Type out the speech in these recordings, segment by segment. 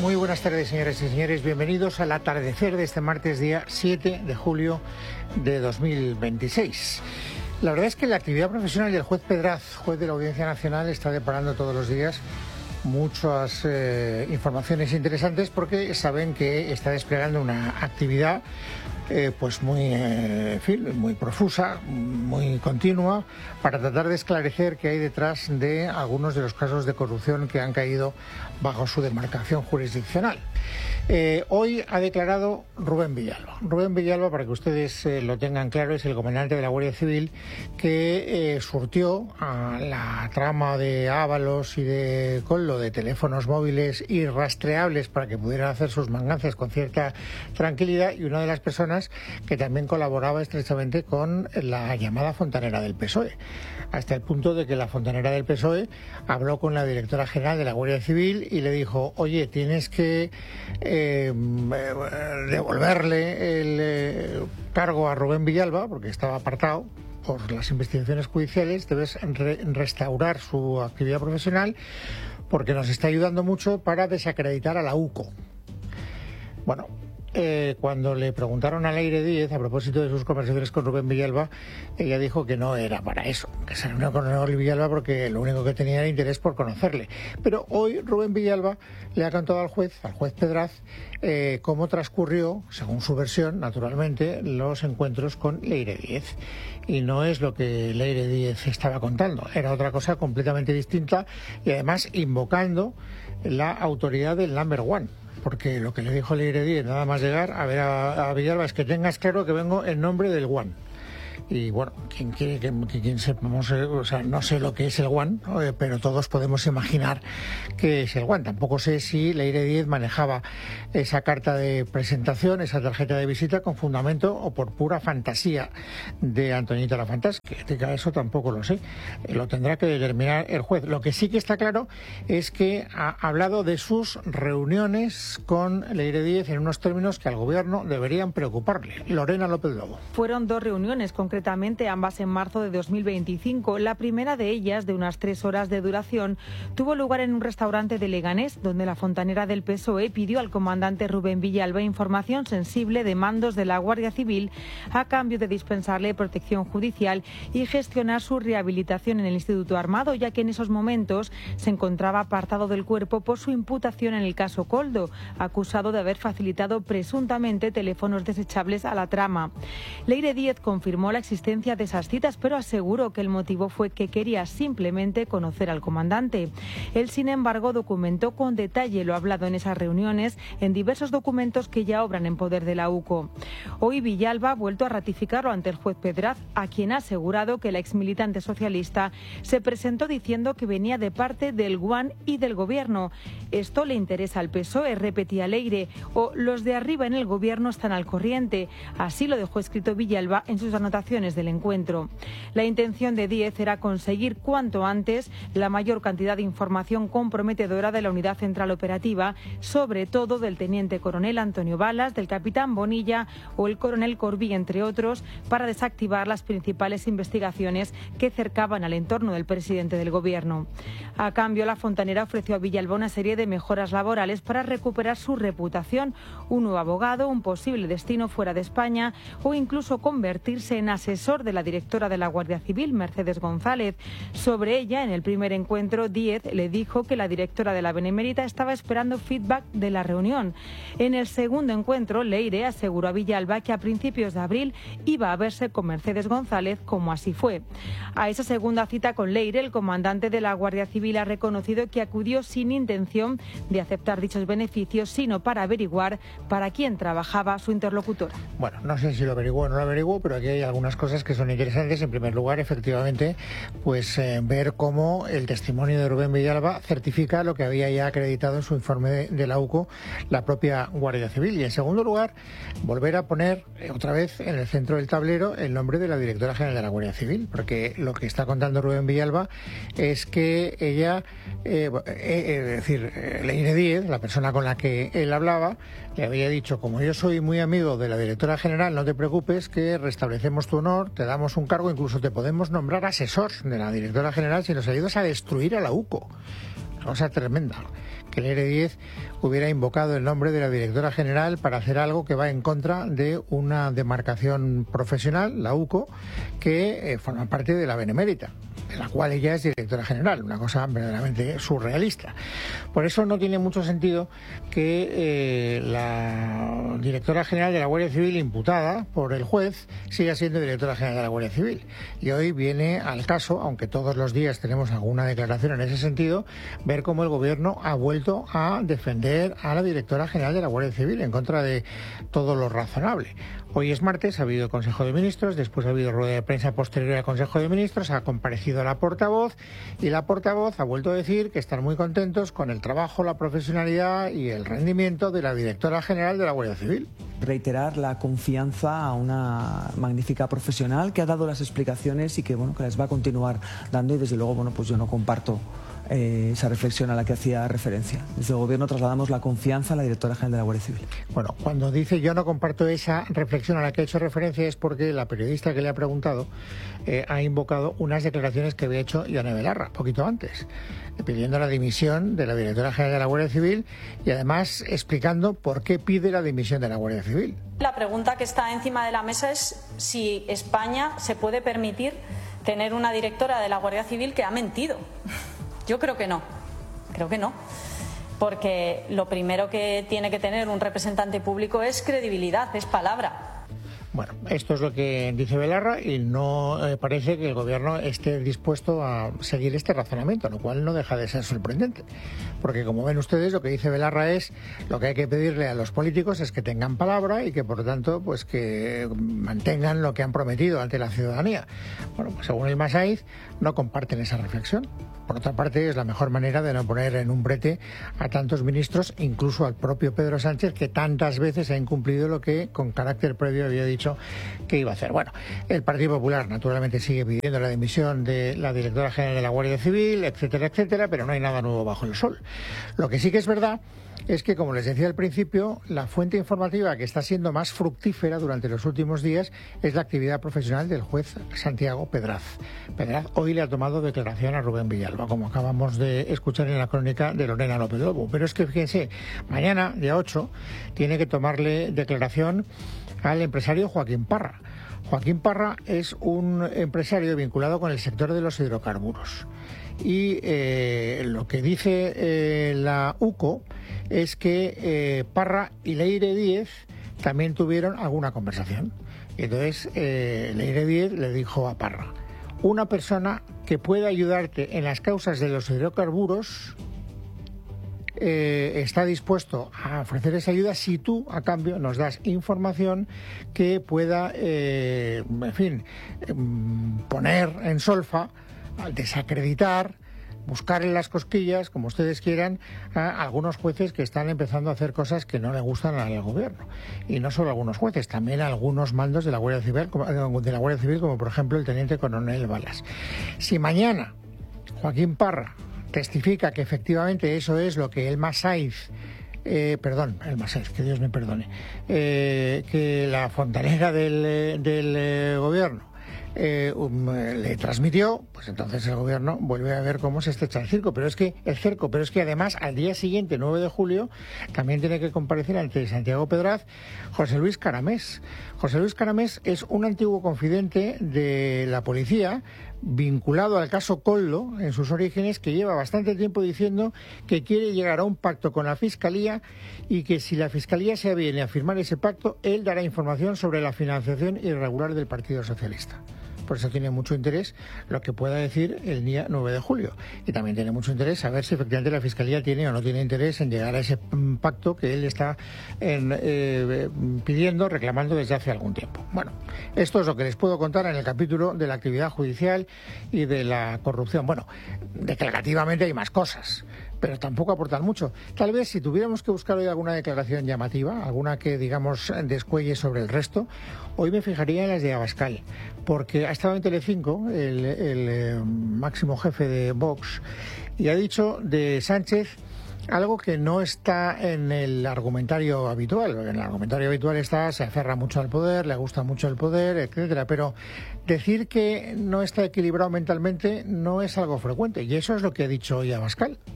Muy buenas tardes, señoras y señores. Bienvenidos al atardecer de este martes, día 7 de julio de 2026. La verdad es que la actividad profesional del juez Pedraz, juez de la Audiencia Nacional, está deparando todos los días muchas informaciones interesantes, porque saben que está desplegando una actividad pues muy profusa, muy continua, para tratar de esclarecer qué hay detrás de algunos de los casos de corrupción que han caído bajo su demarcación jurisdiccional. Hoy ha declarado Rubén Villalba. Rubén Villalba, para que ustedes lo tengan claro, es el comandante de la Guardia Civil que surtió a la trama de Ábalos y de Coldo de teléfonos móviles irrastreables para que pudieran hacer sus manganzas con cierta tranquilidad, y una de las personas que también colaboraba estrechamente con la llamada fontanera del PSOE, hasta el punto de que la fontanera del PSOE habló con la directora general de la Guardia Civil y le dijo: oye, tienes que devolverle el cargo a Rubén Villalba, porque estaba apartado por las investigaciones judiciales, debes restaurar su actividad profesional, porque nos está ayudando mucho para desacreditar a la UCO. Bueno, cuando le preguntaron a Leire Díez a propósito de sus conversaciones con Rubén Villalba, ella dijo que no era para eso, que se reunió con Rubén Villalba porque lo único que tenía era interés por conocerle. Pero hoy Rubén Villalba le ha contado al juez Pedraz, cómo transcurrió, según su versión, naturalmente, los encuentros con Leire Díez. Y no es lo que Leire Díez estaba contando, era otra cosa completamente distinta, y además invocando la autoridad del number one. Porque lo que le dijo Leire Díez nada más llegar a ver a Villalba es que tengas claro que vengo en nombre del One. Y bueno, quien sepamos, o sea, no sé lo que es el One, pero todos podemos imaginar que es el One. Tampoco sé si Leire Díez manejaba esa carta de presentación, esa tarjeta de visita con fundamento o por pura fantasía de Antoñita la Fantástica. Eso tampoco lo sé. Lo tendrá que determinar el juez. Lo que sí que está claro es que ha hablado de sus reuniones con Leire Díez en unos términos que al gobierno deberían preocuparle. Lorena López Lobo. Fueron dos reuniones, concretamente ambas en marzo de 2025. La primera de ellas, de unas 3 horas de duración, tuvo lugar en un restaurante de Leganés, donde la fontanera del PSOE pidió al comandante Rubén Villalba información sensible de mandos de la Guardia Civil a cambio de dispensarle protección judicial y gestionar su rehabilitación en el Instituto Armado, ya que en esos momentos se encontraba apartado del cuerpo por su imputación en el caso Coldo, acusado de haber facilitado presuntamente teléfonos desechables a la trama. Leire Díez confirmó la existencia de esas citas, pero aseguró que el motivo fue que quería simplemente conocer al comandante. Él, sin embargo, documentó con detalle lo hablado en esas reuniones en diversos documentos que ya obran en poder de la UCO. Hoy Villalba ha vuelto a ratificarlo ante el juez Pedraz, a quien ha asegurado que la exmilitante socialista se presentó diciendo que venía de parte del GUAN y del gobierno. Esto le interesa al PSOE, repetía Leire, o los de arriba en el gobierno están al corriente. Así lo dejó escrito Villalba en sus anotaciones del encuentro. La intención de Díez era conseguir cuanto antes la mayor cantidad de información comprometedora de la Unidad Central Operativa, sobre todo del teniente coronel Antonio Balas, del capitán Bonilla o el coronel Corbí, entre otros, para desactivar las principales investigaciones que cercaban al entorno del presidente del gobierno. A cambio, la fontanera ofreció a Villalba una serie de mejoras laborales para recuperar su reputación, un nuevo abogado, un posible destino fuera de España o incluso convertirse en asesor de la directora de la Guardia Civil, Mercedes González. Sobre ella, en el primer encuentro, Díez le dijo que la directora de la Benemérita estaba esperando feedback de la reunión. En el segundo encuentro, Leire aseguró a Villalba que a principios de abril iba a verse con Mercedes González, como así fue. A esa segunda cita con Leire, el comandante de la Guardia Civil ha reconocido que acudió sin intención de aceptar dichos beneficios, sino para averiguar para quién trabajaba su interlocutora. Bueno, no sé si lo averiguó o no lo averiguó, pero aquí hay algunas cosas que son interesantes. En primer lugar, efectivamente, pues ver cómo el testimonio de Rubén Villalba certifica lo que había ya acreditado en su informe de la UCO la propia Guardia Civil. Y en segundo lugar, volver a poner otra vez en el centro del tablero el nombre de la directora general de la Guardia Civil, porque lo que está contando Rubén Villalba es que ella, Leire Díez, la persona con la que él hablaba, le había dicho: como yo soy muy amigo de la directora general, no te preocupes, que restablecemos tu honor, te damos un cargo, incluso te podemos nombrar asesor de la directora general si nos ayudas a destruir a la UCO. cosa tremenda, que el ERE10 hubiera invocado el nombre de la directora general para hacer algo que va en contra de una demarcación profesional, la UCO, que forma parte de la Benemérita, de la cual ella es directora general, una cosa verdaderamente surrealista. Por eso no tiene mucho sentido que la directora general de la Guardia Civil, imputada por el juez, siga siendo directora general de la Guardia Civil. Y hoy viene al caso, aunque todos los días tenemos alguna declaración en ese sentido, ver cómo el gobierno ha vuelto a defender a la directora general de la Guardia Civil en contra de todo lo razonable. Hoy es martes, ha habido Consejo de Ministros, después ha habido rueda de prensa posterior al Consejo de Ministros, ha comparecido la portavoz y la portavoz ha vuelto a decir que están muy contentos con el trabajo, la profesionalidad y el rendimiento de la directora general de la Guardia Civil. Reiterar la confianza a una magnífica profesional que ha dado las explicaciones y que, bueno, que las va a continuar dando, y desde luego, bueno, pues yo no comparto esa reflexión a la que hacía referencia. Desde el Gobierno trasladamos la confianza a la directora general de la Guardia Civil. Bueno, cuando dice yo no comparto esa reflexión a la que ha hecho referencia es porque la periodista que le ha preguntado ha invocado unas declaraciones que había hecho Ione Belarra poquito antes, pidiendo la dimisión de la directora general de la Guardia Civil y además explicando por qué pide la dimisión de la Guardia Civil. La pregunta que está encima de la mesa es si España se puede permitir tener una directora de la Guardia Civil que ha mentido. Yo creo que no, porque lo primero que tiene que tener un representante público es credibilidad, es palabra. Bueno, esto es lo que dice Belarra y no parece que el gobierno esté dispuesto a seguir este razonamiento, lo cual no deja de ser sorprendente. Porque como ven ustedes, lo que dice Belarra es lo que hay que pedirle a los políticos es que tengan palabra y que por lo tanto pues que mantengan lo que han prometido ante la ciudadanía. Bueno, pues según el Masaiz no comparten esa reflexión. Por otra parte, es la mejor manera de no poner en un brete a tantos ministros, incluso al propio Pedro Sánchez, que tantas veces ha incumplido lo que con carácter previo había dicho que iba a hacer. Bueno, el Partido Popular naturalmente sigue pidiendo la dimisión de la directora general de la Guardia Civil, etcétera, etcétera, pero no hay nada nuevo bajo el sol. Lo que sí que es verdad es que, como les decía al principio, la fuente informativa que está siendo más fructífera durante los últimos días es la actividad profesional del juez Santiago Pedraz. Pedraz hoy le ha tomado declaración a Rubén Villalba, como acabamos de escuchar en la crónica de Lorena López Lobo. Pero es que, fíjense, mañana, día 8, tiene que tomarle declaración al empresario Joaquín Parra. Joaquín Parra es un empresario vinculado con el sector de los hidrocarburos. Y lo que dice la UCO es que Parra y Leire Díez también tuvieron alguna conversación. Y entonces Leire Díez le dijo a Parra: una persona que pueda ayudarte en las causas de los hidrocarburos está dispuesto a ofrecer esa ayuda si tú, a cambio, nos das información que pueda, poner en solfa, desacreditar, buscar en las cosquillas, como ustedes quieran, a algunos jueces que están empezando a hacer cosas que no le gustan al gobierno. Y no solo algunos jueces, también algunos mandos de la Guardia Civil, como por ejemplo el teniente coronel Balas. Si mañana Joaquín Parra testifica que efectivamente eso es lo que el Masaiz, que Dios me perdone, que la fontanera del gobierno le transmitió, pues entonces el gobierno vuelve a ver cómo se estrecha el cerco. Pero es que además al día siguiente, 9 de julio, también tiene que comparecer ante Santiago Pedraz José Luis Caramés. José Luis Caramés es un antiguo confidente de la policía vinculado al caso Coldo en sus orígenes, que lleva bastante tiempo diciendo que quiere llegar a un pacto con la Fiscalía y que si la Fiscalía se aviene a firmar ese pacto, él dará información sobre la financiación irregular del Partido Socialista. Por eso tiene mucho interés lo que pueda decir el día 9 de julio. Y también tiene mucho interés saber si efectivamente la Fiscalía tiene o no tiene interés en llegar a ese pacto que él está pidiendo, reclamando desde hace algún tiempo. Bueno, esto es lo que les puedo contar en el capítulo de la actividad judicial y de la corrupción. Bueno, declarativamente hay más cosas, pero tampoco aportan mucho. Tal vez si tuviéramos que buscar hoy alguna declaración llamativa, alguna que, digamos, descuelle sobre el resto, hoy me fijaría en las de Abascal, porque ha estado en Telecinco el máximo jefe de Vox y ha dicho de Sánchez algo que no está en el argumentario habitual. En el argumentario habitual se aferra mucho al poder, le gusta mucho el poder, etcétera, pero decir que no está equilibrado mentalmente no es algo frecuente, y eso es lo que ha dicho hoy Abascal.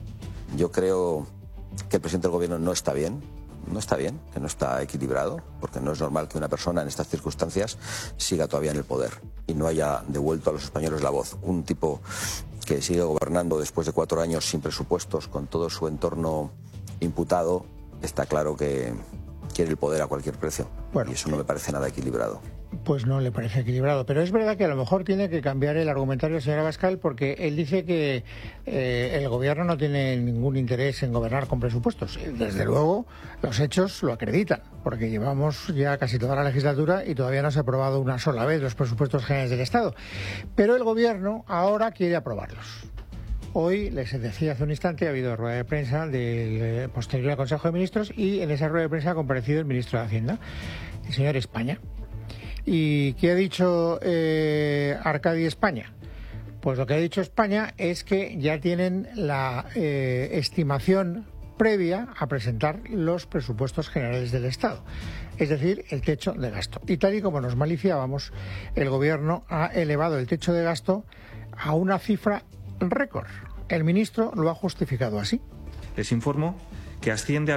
Yo creo que el presidente del gobierno no está bien, que no está equilibrado, porque no es normal que una persona en estas circunstancias siga todavía en el poder y no haya devuelto a los españoles la voz. Un tipo que sigue gobernando después de 4 años sin presupuestos, con todo su entorno imputado, está claro que quiere el poder a cualquier precio. Bueno, y eso no me parece nada equilibrado. Pues no le parece equilibrado, pero es verdad que a lo mejor tiene que cambiar el argumentario del señor Abascal, porque él dice que el gobierno no tiene ningún interés en gobernar con presupuestos. Desde luego, los hechos lo acreditan, porque llevamos ya casi toda la legislatura y todavía no se ha aprobado una sola vez los presupuestos generales del Estado. Pero el gobierno ahora quiere aprobarlos. Hoy, les decía hace un instante, ha habido rueda de prensa del posterior al Consejo de Ministros y en esa rueda de prensa ha comparecido el ministro de Hacienda, el señor España. ¿Y qué ha dicho Arcadi España? Pues lo que ha dicho España es que ya tienen la estimación previa a presentar los presupuestos generales del Estado, es decir, el techo de gasto. Y tal y como nos maliciábamos, el Gobierno ha elevado el techo de gasto a una cifra récord. El ministro lo ha justificado así. Les informo que asciende a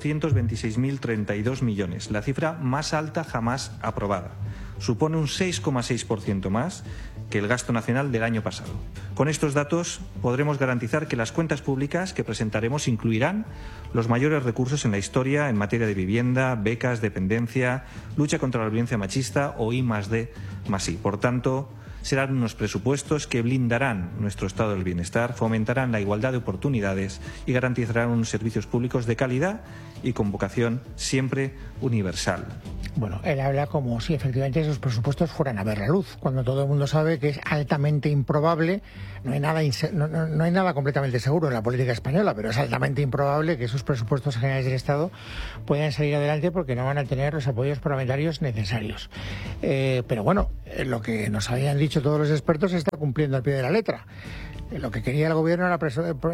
226.032 millones, la cifra más alta jamás aprobada. Supone un 6,6% más que el gasto nacional del año pasado. Con estos datos podremos garantizar que las cuentas públicas que presentaremos incluirán los mayores recursos en la historia en materia de vivienda, becas, dependencia, lucha contra la violencia machista o I+D+I. Por tanto, serán unos presupuestos que blindarán nuestro estado del bienestar, fomentarán la igualdad de oportunidades y garantizarán unos servicios públicos de calidad y con vocación siempre universal. Bueno, él habla como si efectivamente esos presupuestos fueran a ver la luz, cuando todo el mundo sabe que es altamente improbable. No hay nada completamente seguro en la política española, pero es altamente improbable que esos presupuestos generales del Estado puedan salir adelante porque no van a tener los apoyos parlamentarios necesarios. Pero bueno, lo que nos habían dicho todos los expertos se está cumpliendo al pie de la letra. Lo que quería el gobierno era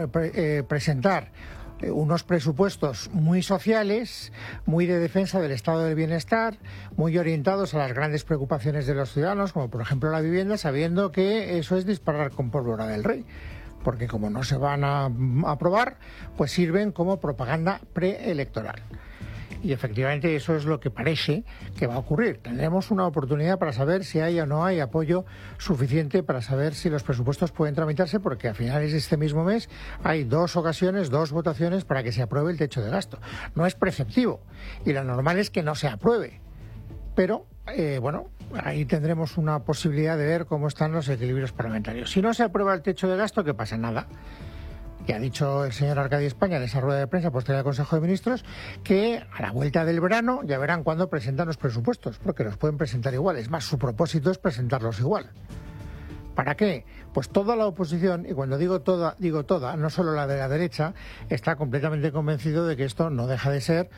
presentar unos presupuestos muy sociales, muy de defensa del estado del bienestar, muy orientados a las grandes preocupaciones de los ciudadanos, como por ejemplo la vivienda, sabiendo que eso es disparar con pólvora del rey, porque como no se van a aprobar, pues sirven como propaganda preelectoral. Y efectivamente eso es lo que parece que va a ocurrir. Tendremos una oportunidad para saber si hay o no hay apoyo suficiente para saber si los presupuestos pueden tramitarse, porque a finales de este mismo mes hay 2 ocasiones, 2 votaciones para que se apruebe el techo de gasto. No es preceptivo y lo normal es que no se apruebe. Pero, bueno, ahí tendremos una posibilidad de ver cómo están los equilibrios parlamentarios. Si no se aprueba el techo de gasto, ¿qué pasa? Nada. Que ha dicho el señor Arcadi España en esa rueda de prensa posterior al Consejo de Ministros, que a la vuelta del verano ya verán cuándo presentan los presupuestos, porque los pueden presentar igual. Es más, su propósito es presentarlos igual. ¿Para qué? Pues toda la oposición, y cuando digo toda, no solo la de la derecha, está completamente convencido de que esto no deja de ser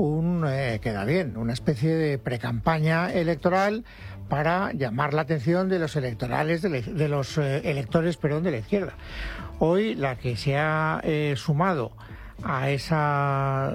queda bien, una especie de precampaña electoral para llamar la atención de los electores de la izquierda. Hoy la que se ha sumado a esa,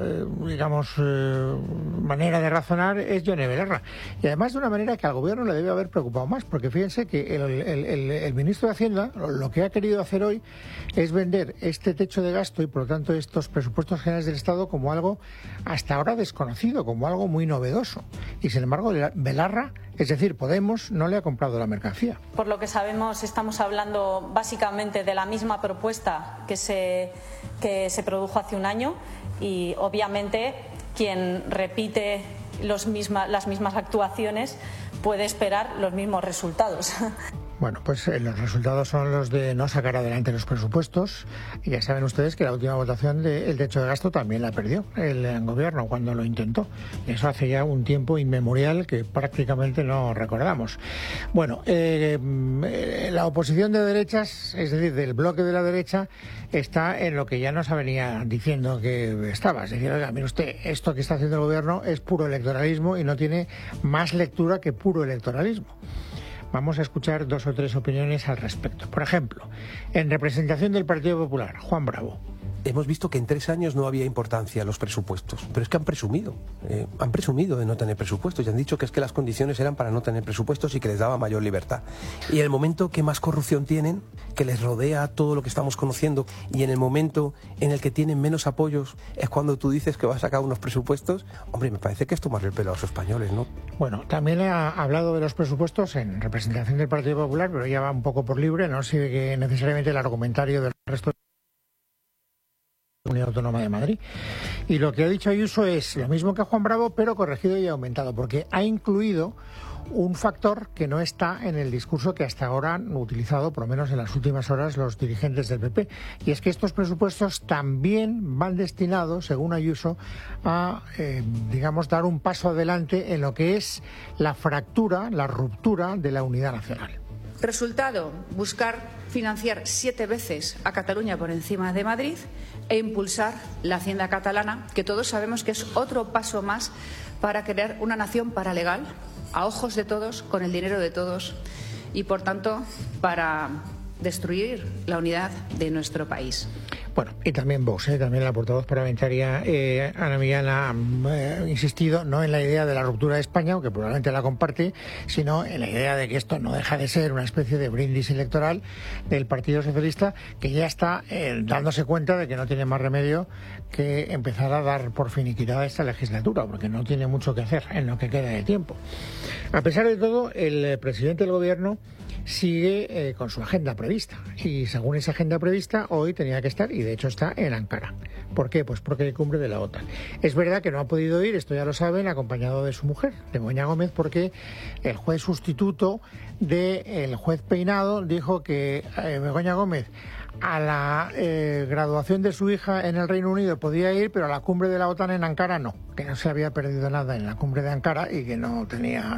manera de razonar es Yone Belarra. Y además de una manera que al gobierno le debe haber preocupado más, porque fíjense que el ministro de Hacienda lo que ha querido hacer hoy es vender este techo de gasto y por lo tanto estos presupuestos generales del Estado como algo hasta ahora desconocido, como algo muy novedoso. Y sin embargo Belarra, es decir, Podemos, no le ha comprado la mercancía. Por lo que sabemos, estamos hablando básicamente de la misma propuesta que se produjo hace un año y obviamente quien repite las mismas actuaciones puede esperar los mismos resultados. Bueno, pues los resultados son los de no sacar adelante los presupuestos. Y ya saben ustedes que la última votación del techo de gasto también la perdió el gobierno cuando lo intentó. Eso hace ya un tiempo inmemorial que prácticamente no recordamos. Bueno, la oposición de derechas, es decir, del bloque de la derecha, está en lo que ya nos venía diciendo que estaba. Es decir, oiga, mire usted, esto que está haciendo el gobierno es puro electoralismo y no tiene más lectura que puro electoralismo. Vamos a escuchar 2 o 3 opiniones al respecto. Por ejemplo, en representación del Partido Popular, Juan Bravo. hemos visto que en 3 años no había importancia a los presupuestos, pero es que han presumido de no tener presupuestos y han dicho que es que las condiciones eran para no tener presupuestos y que les daba mayor libertad. Y en el momento que más corrupción tienen, que les rodea todo lo que estamos conociendo, y en el momento en el que tienen menos apoyos es cuando tú dices que vas a sacar unos presupuestos. Hombre, me parece que es tomarle el pelo a los españoles, ¿no? Bueno, también ha hablado de los presupuestos en representación del Partido Popular, pero ya va un poco por libre, no sigue necesariamente el argumentario del resto de la Comunidad Autónoma de Madrid. Y lo que ha dicho Ayuso es lo mismo que Juan Bravo, pero corregido y aumentado, porque ha incluido un factor que no está en el discurso que hasta ahora han utilizado, por lo menos en las últimas horas, los dirigentes del PP. Y es que estos presupuestos también van destinados, según Ayuso, a, dar un paso adelante en lo que es la fractura, la ruptura de la unidad nacional. Resultado, buscar financiar 7 veces a Cataluña por encima de Madrid e impulsar la hacienda catalana, que todos sabemos que es otro paso más para crear una nación paralegal, a ojos de todos, con el dinero de todos y, por tanto, para destruir la unidad de nuestro país. Bueno, y también Vox, también la portavoz parlamentaria Ana Millán ha insistido no en la idea de la ruptura de España, aunque probablemente la comparte, sino en la idea de que esto no deja de ser una especie de brindis electoral del Partido Socialista, que ya está dándose cuenta de que no tiene más remedio que empezar a dar por finiquitada esta legislatura, porque no tiene mucho que hacer en lo que queda de tiempo. A pesar de todo, el presidente del Gobierno sigue con su agenda prevista, y según esa agenda prevista hoy tenía que estar, y de hecho está, en Ankara. ¿Por qué? Pues porque hay cumbre de la OTAN. Es verdad que no ha podido ir, esto ya lo saben, acompañado de su mujer, de Begoña Gómez, porque el juez sustituto del juez Peinado dijo que Begoña Gómez a la graduación de su hija en el Reino Unido podía ir, pero a la cumbre de la OTAN en Ankara no, que no se había perdido nada en la cumbre de Ankara y que no tenía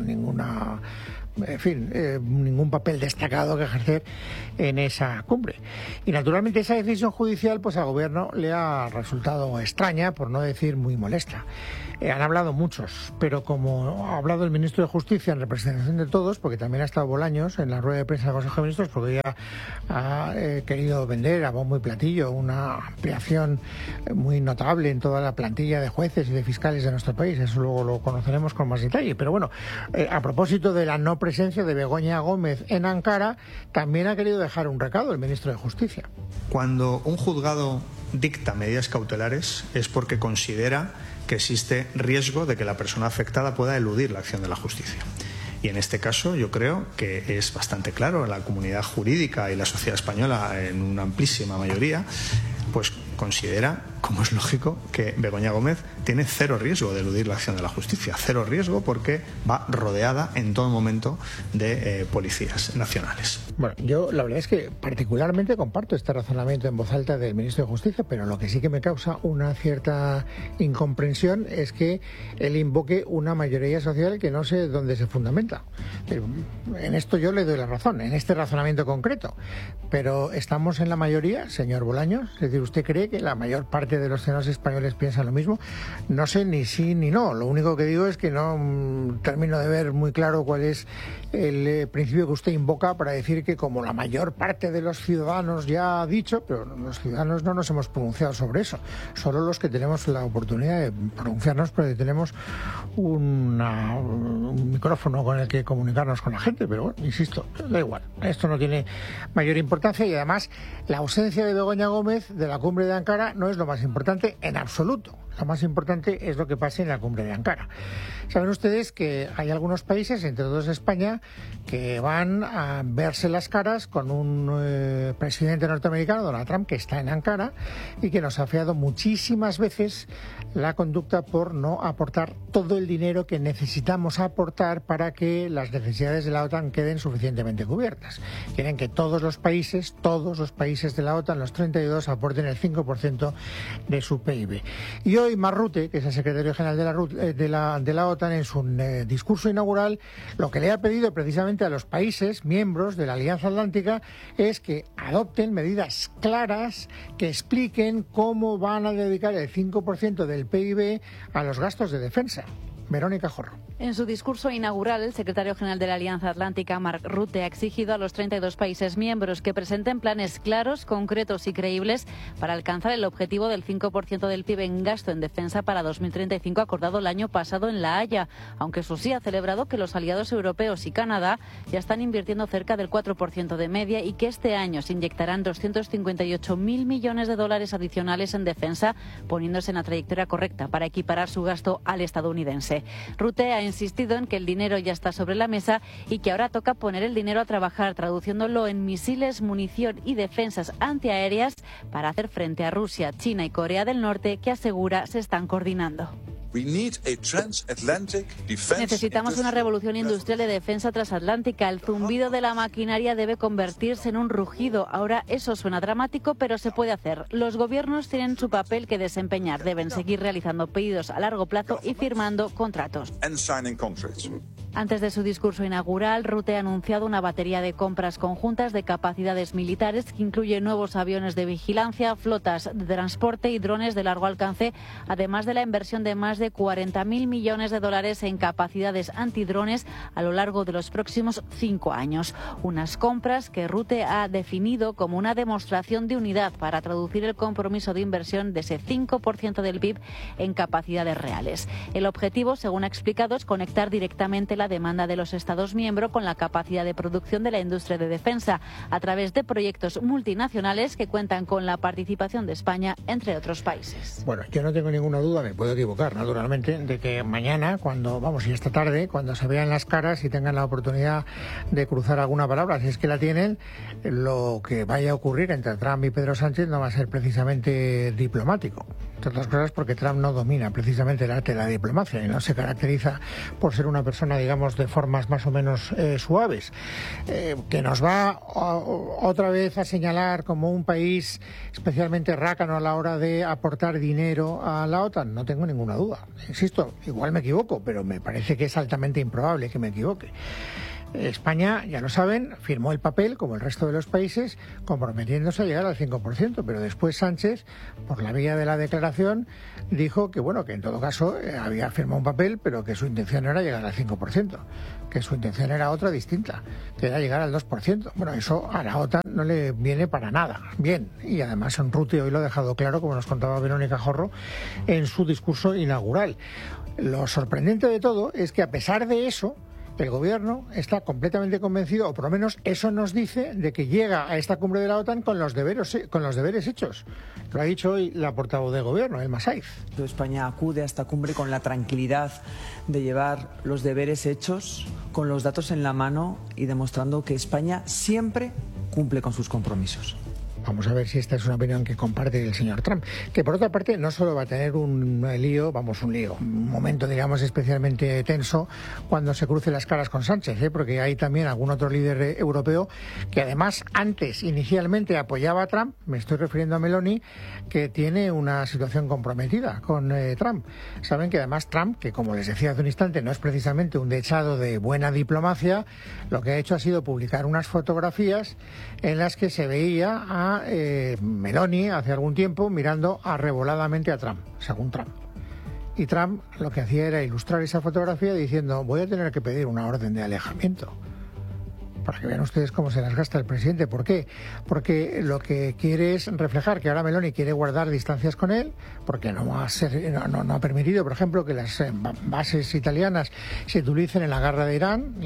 ningún papel destacado que ejercer en esa cumbre. Y naturalmente esa decisión judicial pues al gobierno le ha resultado extraña, por no decir muy molesta. Han hablado muchos, pero como ha hablado el ministro de Justicia en representación de todos, porque también ha estado Bolaños en la rueda de prensa del Consejo de Ministros, porque ya ha querido vender a bombo y platillo una ampliación muy notable en toda la plantilla de jueces y de fiscales de nuestro país. Eso luego lo conoceremos con más detalle. Pero bueno, a propósito de la no presencia de Begoña Gómez en Ankara, también ha querido dejar un recado el ministro de Justicia. Cuando un juzgado dicta medidas cautelares es porque considera que existe riesgo de que la persona afectada pueda eludir la acción de la justicia. Y en este caso yo creo que es bastante claro, la comunidad jurídica y la sociedad española en una amplísima mayoría pues considera, como es lógico, que Begoña Gómez tiene cero riesgo de eludir la acción de la justicia. Cero riesgo porque va rodeada en todo momento de policías nacionales. Bueno, yo la verdad es que particularmente comparto este razonamiento en voz alta del ministro de Justicia, pero lo que sí que me causa una cierta incomprensión es que él invoque una mayoría social que no sé dónde se fundamenta. En esto yo le doy la razón, en este razonamiento concreto. Pero ¿estamos en la mayoría, señor Bolaños? Es decir, ¿usted cree que la mayor parte de los ciudadanos españoles piensan lo mismo? No sé ni sí ni no. Lo único que digo es que no termino de ver muy claro cuál es el principio que usted invoca para decir que como la mayor parte de los ciudadanos ya ha dicho, pero los ciudadanos no nos hemos pronunciado sobre eso. Solo los que tenemos la oportunidad de pronunciarnos porque tenemos un micrófono con el que comunicarnos con la gente. Pero bueno, insisto, da igual. Esto no tiene mayor importancia y además la ausencia de Begoña Gómez de la cumbre de Ankara no es lo más importante en absoluto. Lo más importante es lo que pase en la cumbre de Ankara. Saben ustedes que hay algunos países, entre todos España, que van a verse las caras con un presidente norteamericano, Donald Trump, que está en Ankara y que nos ha afeado muchísimas veces la conducta por no aportar todo el dinero que necesitamos aportar para que las necesidades de la OTAN queden suficientemente cubiertas. Quieren que todos los países de la OTAN, los 32, aporten el 5% de su PIB. Y hoy Marrute, que es el secretario general de la OTAN, en su discurso inaugural, lo que le ha pedido precisamente a los países miembros de la Alianza Atlántica es que adopten medidas claras que expliquen cómo van a dedicar el 5% del PIB a los gastos de defensa. Verónica Jorro. En su discurso inaugural, el secretario general de la Alianza Atlántica, Mark Rutte, ha exigido a los 32 países miembros que presenten planes claros, concretos y creíbles para alcanzar el objetivo del 5% del PIB en gasto en defensa para 2035 acordado el año pasado en La Haya, aunque eso sí ha celebrado que los aliados europeos y Canadá ya están invirtiendo cerca del 4% de media y que este año se inyectarán 258.000 millones de dólares adicionales en defensa, poniéndose en la trayectoria correcta para equiparar su gasto al estadounidense. Rutte ha insistido en que el dinero ya está sobre la mesa y que ahora toca poner el dinero a trabajar, traduciéndolo en misiles, munición y defensas antiaéreas para hacer frente a Rusia, China y Corea del Norte, que asegura se están coordinando. Necesitamos una revolución industrial de defensa transatlántica. El zumbido de la maquinaria debe convertirse en un rugido. Ahora eso suena dramático, pero se puede hacer. Los gobiernos tienen su papel que desempeñar. Deben seguir realizando pedidos a largo plazo y firmando contratos. Antes de su discurso inaugural, Rutte ha anunciado una batería de compras conjuntas de capacidades militares que incluye nuevos aviones de vigilancia, flotas de transporte y drones de largo alcance, además de la inversión de más de 40.000 millones de dólares en capacidades antidrones a lo largo de los próximos 5 años. Unas compras que Rutte ha definido como una demostración de unidad para traducir el compromiso de inversión de ese 5% del PIB en capacidades reales. El objetivo, según ha explicado, es conectar directamente la demanda de los Estados miembros con la capacidad de producción de la industria de defensa a través de proyectos multinacionales que cuentan con la participación de España, entre otros países. Bueno, yo no tengo ninguna duda, me puedo equivocar, naturalmente, de que mañana, y esta tarde, cuando se vean las caras y tengan la oportunidad de cruzar alguna palabra, si es que la tienen, lo que vaya a ocurrir entre Trump y Pedro Sánchez no va a ser precisamente diplomático. Entre otras cosas porque Trump no domina precisamente el arte de la diplomacia y no se caracteriza por ser una persona, digamos, de formas más o menos suaves, que nos va otra vez a señalar como un país especialmente rácano a la hora de aportar dinero a la OTAN. No tengo ninguna duda. Insisto, igual me equivoco, pero me parece que es altamente improbable que me equivoque. España, ya lo saben, firmó el papel, como el resto de los países, comprometiéndose a llegar al 5%, pero después Sánchez, por la vía de la declaración, dijo que, bueno, que en todo caso había firmado un papel, pero que su intención era llegar al 5%, que su intención era otra distinta, que era llegar al 2%. Bueno, eso a la OTAN no le viene para nada bien, y además Rutte hoy lo ha dejado claro, como nos contaba Verónica Jorro, en su discurso inaugural. Lo sorprendente de todo es que, a pesar de eso, el gobierno está completamente convencido, o por lo menos eso nos dice, de que llega a esta cumbre de la OTAN con los deberes hechos. Lo ha dicho hoy la portavoz del gobierno, Elma Saiz. España acude a esta cumbre con la tranquilidad de llevar los deberes hechos, con los datos en la mano y demostrando que España siempre cumple con sus compromisos. Vamos a ver si esta es una opinión que comparte el señor Trump, que por otra parte no solo va a tener un momento, digamos, especialmente tenso cuando se cruce las caras con Sánchez, porque hay también algún otro líder europeo que además inicialmente apoyaba a Trump, me estoy refiriendo a Meloni, que tiene una situación comprometida con Trump. Saben que además Trump, que como les decía hace un instante, no es precisamente un dechado de buena diplomacia, lo que ha hecho ha sido publicar unas fotografías en las que se veía a Meloni hace algún tiempo mirando arreboladamente a Trump, según Trump. Y Trump lo que hacía era ilustrar esa fotografía diciendo: voy a tener que pedir una orden de alejamiento. Para que vean ustedes cómo se las gasta el presidente. ¿Por qué? Porque lo que quiere es reflejar que ahora Meloni quiere guardar distancias con él, porque no ha permitido, por ejemplo, que las bases italianas se utilicen en la guerra de Irán,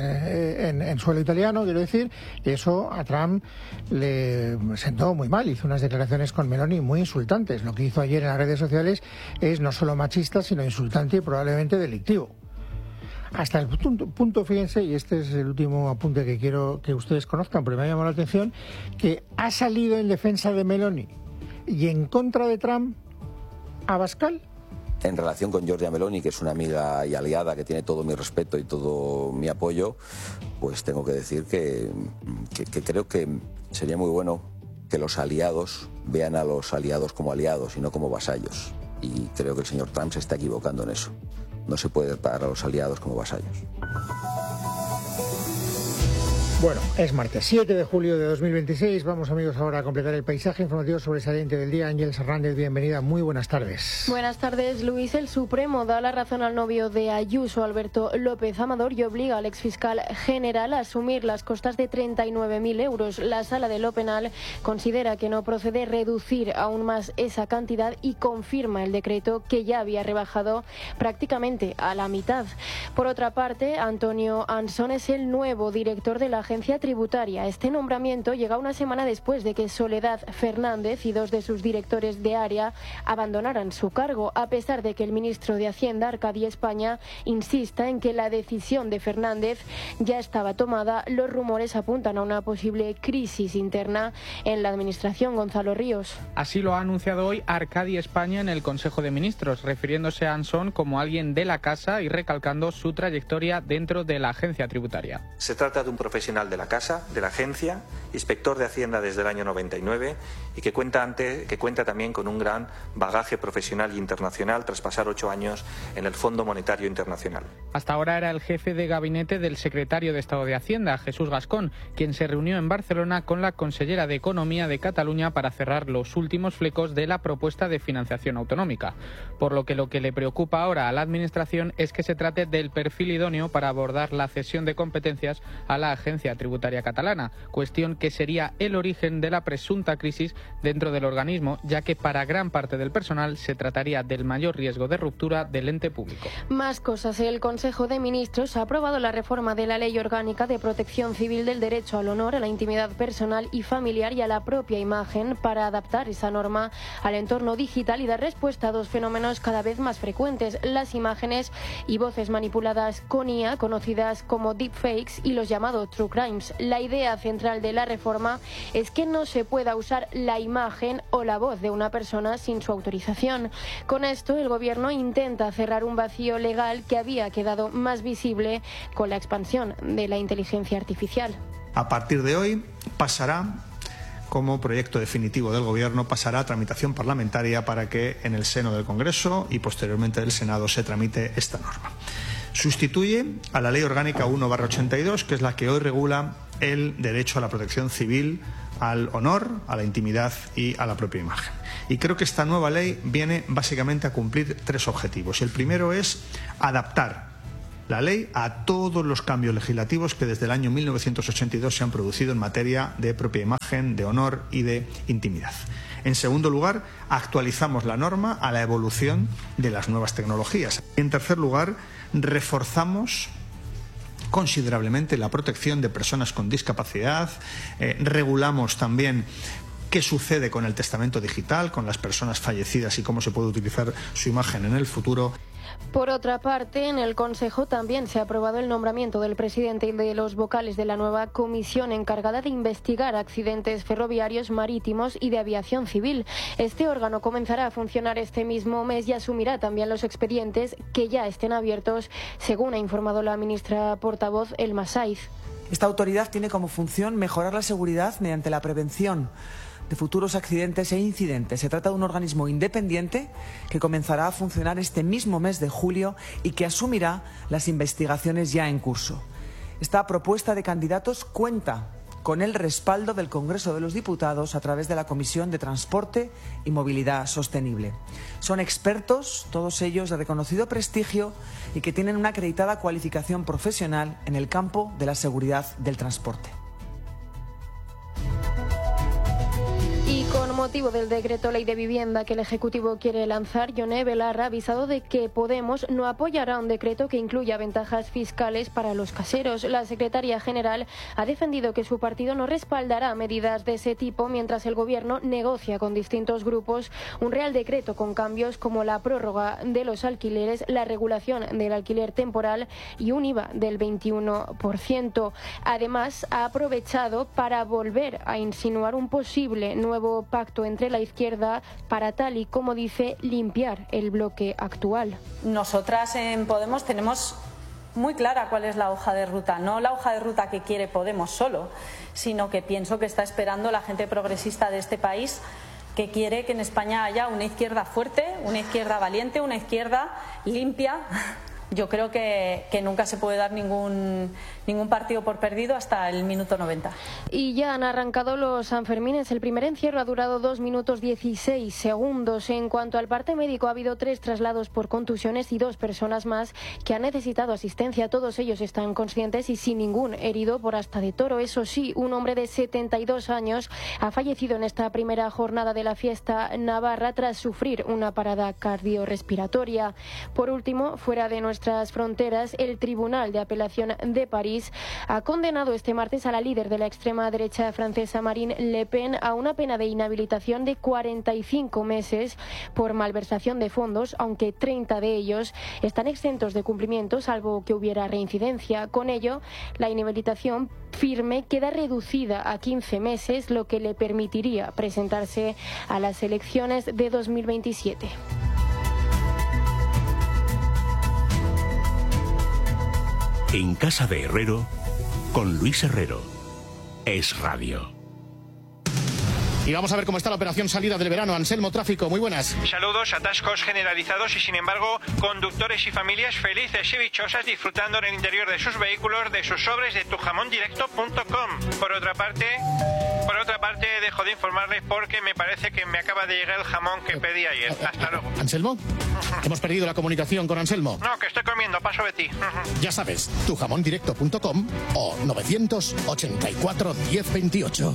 en suelo italiano, quiero decir, y eso a Trump le sentó muy mal. Hizo unas declaraciones con Meloni muy insultantes. Lo que hizo ayer en las redes sociales es no solo machista, sino insultante y probablemente delictivo. Hasta el punto, fíjense, y este es el último apunte que quiero que ustedes conozcan, pero me ha llamado la atención, que ha salido en defensa de Meloni y en contra de Trump Abascal. En relación con Giorgia Meloni, que es una amiga y aliada que tiene todo mi respeto y todo mi apoyo, pues tengo que decir que creo que sería muy bueno que los aliados vean a los aliados como aliados y no como vasallos. Y creo que el señor Trump se está equivocando en eso. No se puede tratar a los aliados como vasallos. Bueno, es martes 7 de julio de 2026. Vamos, amigos, ahora a completar el paisaje informativo sobresaliente del día. Ángeles Hernández, bienvenida. Muy buenas tardes. Buenas tardes, Luis. El Supremo da la razón al novio de Ayuso, Alberto López Amador, y obliga al exfiscal general a asumir las costas de 39.000 euros. La Sala de lo Penal considera que no procede reducir aún más esa cantidad y confirma el decreto que ya había rebajado prácticamente a la mitad. Por otra parte, Antonio Ansón es el nuevo director de la Agencia Tributaria. Este nombramiento llega una semana después de que Soledad Fernández y dos de sus directores de área abandonaran su cargo, a pesar de que el ministro de Hacienda, Arcadi España, insista en que la decisión de Fernández ya estaba tomada. Los rumores apuntan a una posible crisis interna en la administración. Gonzalo Ríos. Así lo ha anunciado hoy Arcadi España en el Consejo de Ministros, refiriéndose a Ansón como alguien de la casa y recalcando su trayectoria dentro de la agencia tributaria. Se trata de un profesional de la casa, de la agencia, inspector de Hacienda desde el año 99 y que cuenta también con un gran bagaje profesional e internacional tras pasar 8 años en el Fondo Monetario Internacional. Hasta ahora era el jefe de gabinete del secretario de Estado de Hacienda, Jesús Gascón, quien se reunió en Barcelona con la consellera de Economía de Cataluña para cerrar los últimos flecos de la propuesta de financiación autonómica. Por lo que le preocupa ahora a la Administración es que se trate del perfil idóneo para abordar la cesión de competencias a la agencia tributaria catalana, cuestión que sería el origen de la presunta crisis dentro del organismo, ya que para gran parte del personal se trataría del mayor riesgo de ruptura del ente público. Más cosas. El Consejo de Ministros ha aprobado la reforma de la Ley Orgánica de Protección Civil del derecho al honor, a la intimidad personal y familiar y a la propia imagen para adaptar esa norma al entorno digital y dar respuesta a dos fenómenos cada vez más frecuentes: las imágenes y voces manipuladas con IA, conocidas como deepfakes, y los llamados true crimes. La idea central de la reforma es que no se pueda usar la imagen o la voz de una persona sin su autorización. Con esto, el Gobierno intenta cerrar un vacío legal que había quedado más visible con la expansión de la inteligencia artificial. A partir de hoy pasará, como proyecto definitivo del Gobierno, pasará a tramitación parlamentaria para que en el seno del Congreso y posteriormente del Senado se tramite esta norma. Sustituye a la Ley Orgánica 1/82, que es la que hoy regula el derecho a la protección civil, al honor, a la intimidad y a la propia imagen. Y creo que esta nueva ley viene básicamente a cumplir 3 objetivos. El primero es adaptar la ley a todos los cambios legislativos que desde el año 1982 se han producido en materia de propia imagen, de honor y de intimidad. En segundo lugar, actualizamos la norma a la evolución de las nuevas tecnologías. En tercer lugar, reforzamos considerablemente la protección de personas con discapacidad, regulamos también qué sucede con el testamento digital, con las personas fallecidas y cómo se puede utilizar su imagen en el futuro. Por otra parte, en el Consejo también se ha aprobado el nombramiento del presidente y de los vocales de la nueva comisión encargada de investigar accidentes ferroviarios, marítimos y de aviación civil. Este órgano comenzará a funcionar este mismo mes y asumirá también los expedientes que ya estén abiertos, según ha informado la ministra portavoz Elma Saiz. Esta autoridad tiene como función mejorar la seguridad mediante la prevención de futuros accidentes e incidentes. Se trata de un organismo independiente que comenzará a funcionar este mismo mes de julio y que asumirá las investigaciones ya en curso. Esta propuesta de candidatos cuenta con el respaldo del Congreso de los Diputados a través de la Comisión de Transporte y Movilidad Sostenible. Son expertos, todos ellos de reconocido prestigio y que tienen una acreditada cualificación profesional en el campo de la seguridad del transporte. Y con motivo del decreto ley de vivienda que el Ejecutivo quiere lanzar, Yone Belarra ha avisado de que Podemos no apoyará un decreto que incluya ventajas fiscales para los caseros. La secretaria general ha defendido que su partido no respaldará medidas de ese tipo mientras el Gobierno negocia con distintos grupos un real decreto con cambios como la prórroga de los alquileres, la regulación del alquiler temporal y un IVA del 21%. Además, ha aprovechado para volver a insinuar un posible nuevo pacto entre la izquierda para, tal y como dice, limpiar el bloque actual. Nosotras en Podemos tenemos muy clara cuál es la hoja de ruta, no la hoja de ruta que quiere Podemos solo, sino que pienso que está esperando la gente progresista de este país, que quiere que en España haya una izquierda fuerte, una izquierda valiente, una izquierda limpia, yo creo que nunca se puede dar ningún partido por perdido hasta el minuto 90. Y ya han arrancado los Sanfermines. El primer encierro ha durado 2 minutos 16 segundos. En cuanto al parte médico, ha habido 3 traslados por contusiones y 2 personas más que han necesitado asistencia. Todos ellos están conscientes y sin ningún herido por asta de toro. Eso sí, un hombre de 72 años ha fallecido en esta primera jornada de la fiesta navarra tras sufrir una parada cardiorrespiratoria. Por último, fuera de nuestras fronteras, el Tribunal de Apelación de París ha condenado este martes a la líder de la extrema derecha francesa Marine Le Pen a una pena de inhabilitación de 45 meses por malversación de fondos, aunque 30 de ellos están exentos de cumplimiento salvo que hubiera reincidencia. Con ello, la inhabilitación firme queda reducida a 15 meses, lo que le permitiría presentarse a las elecciones de 2027. En casa de Herrero, con Luis Herrero. Es Radio. Y vamos a ver cómo está la operación salida del verano. Anselmo, tráfico, muy buenas. Saludos, atascos generalizados y sin embargo conductores y familias felices y dichosas disfrutando en el interior de sus vehículos de sus sobres de tujamondirecto.com. Por otra parte, dejo de informarles porque me parece que me acaba de llegar el jamón que pedí ayer. Hasta luego. ¿Anselmo? Hemos perdido la comunicación con Anselmo. No, que estoy comiendo, paso de ti. Ya sabes, tujamondirecto.com o 984 1028.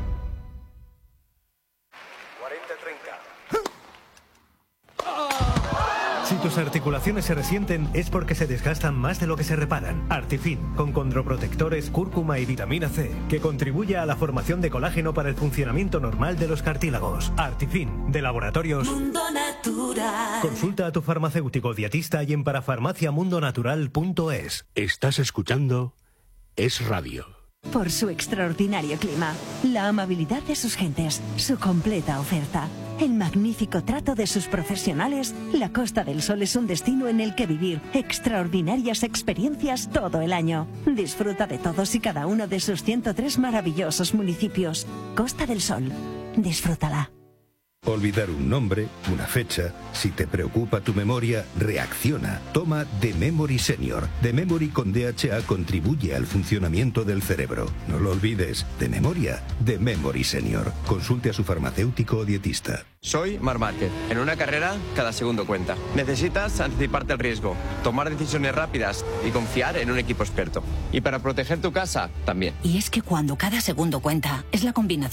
Si tus articulaciones se resienten es porque se desgastan más de lo que se reparan. Artifin, con condroprotectores, cúrcuma y vitamina C, que contribuye a la formación de colágeno para el funcionamiento normal de los cartílagos. Artifin, de Laboratorios Mundo Natural. Consulta a tu farmacéutico dietista y en parafarmaciamundonatural.es. Estás escuchando Es Radio. Por su extraordinario clima, la amabilidad de sus gentes, su completa oferta, el magnífico trato de sus profesionales, la Costa del Sol es un destino en el que vivir extraordinarias experiencias todo el año. Disfruta de todos y cada uno de sus 103 maravillosos municipios. Costa del Sol, disfrútala. Olvidar un nombre, una fecha, si te preocupa tu memoria, reacciona. Toma The Memory Senior. The Memory con DHA contribuye al funcionamiento del cerebro. No lo olvides, de memoria, The Memory Senior. Consulte a su farmacéutico o dietista. Soy Marc Márquez. En una carrera, cada segundo cuenta. Necesitas anticiparte al riesgo, tomar decisiones rápidas y confiar en un equipo experto. Y para proteger tu casa, también. Y es que cuando cada segundo cuenta, es la combinación